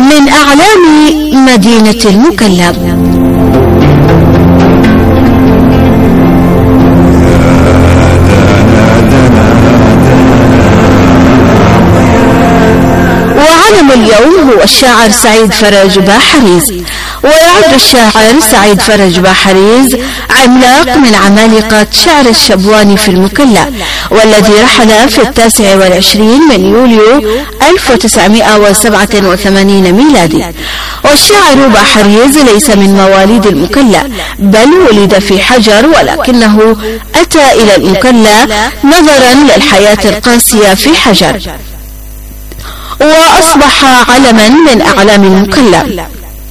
من أعلام مدينة المكلا. وعلم اليوم هو الشاعر سعيد فرج باحريز. ويعد الشاعر سعيد فرج باحريز عملاق من عمالقة شعر الشبواني في المكلا، والذي رحل في 29 من يوليو 1987 ميلادي. والشاعر باحريز ليس من مواليد المكلا، بل ولد في حجر، ولكنه أتى إلى المكلا نظرا للحياة القاسية في حجر، وأصبح علما من أعلام المكلا.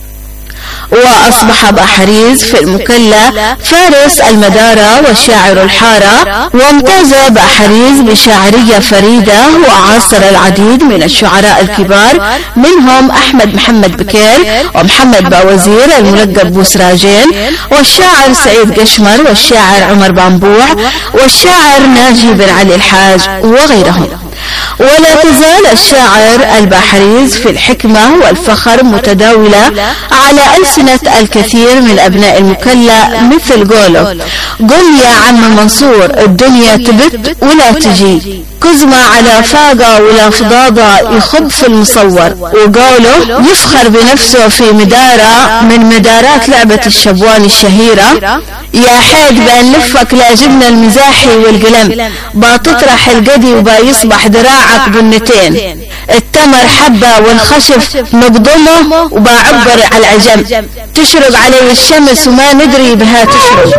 وأصبح باحريز في المكلا فارس المدارة وشاعر الحارة. وامتاز باحريز بشاعرية فريدة، وعاصر العديد من الشعراء الكبار، منهم أحمد محمد بكير ومحمد باوزير الملقب بوسراجين، والشاعر سعيد قشمر، والشاعر عمر بامبوع، والشاعر ناجي بن علي الحاج وغيرهم. ولا تزال الشاعر الباحريز في الحكمة والفخر متداولة على ألسنة الكثير من أبناء المكلا، مثل قوله: قل يا عم منصور الدنيا تبت ولا تجي، كزمة على فاقة ولا فضاضة يخب في المصور. وقوله يفخر بنفسه في مدارة من مدارات لعبة الشبوان الشهيرة: يا حيد بألفك لا جبنا المزاحي والقلم، بتطرح القدي وبيصبح دراعك بالنتين، التمر حبة والخشف نقضمه وبعبر على العجم، تشرق عليه الشمس وما ندري بها تشرق.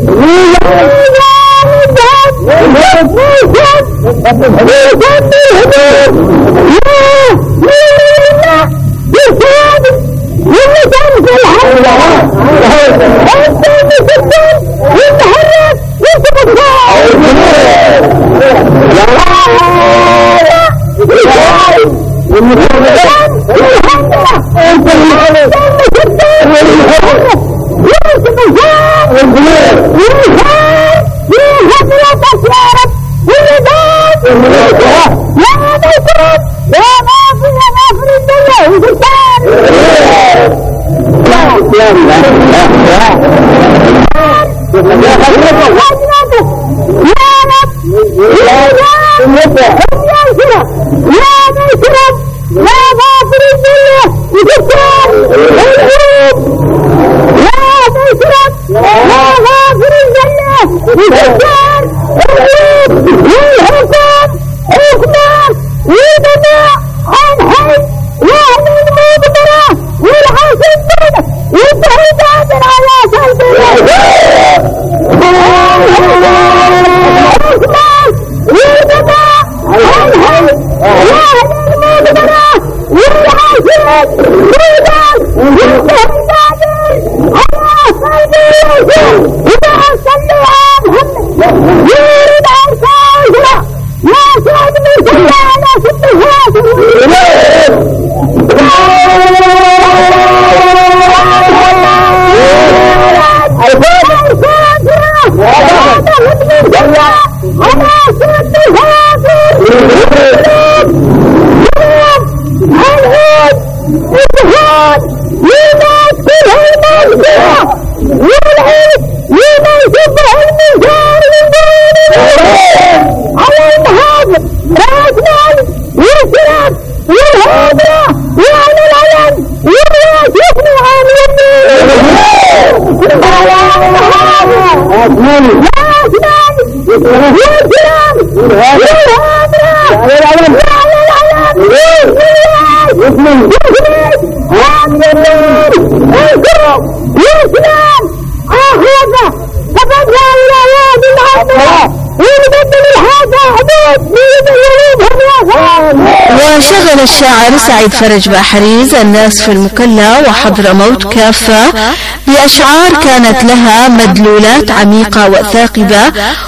وشغل الشاعر سعيد فرج باحريز الناس في المكلا وحضرموت كافة بأشعار كانت لها مدلولات عميقة وثاقبة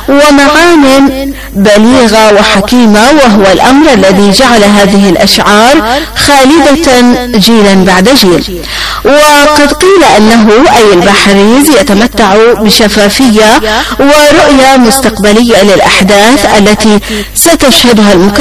ومعان بليغة وحكيمة، وهو الأمر الذي جعل هذه الأشعار خالدة جيلا بعد جيل. وقد قيل أنه أي الباحريز يتمتع بشفافية ورؤية مستقبلية للأحداث التي ستشهدها المكلا.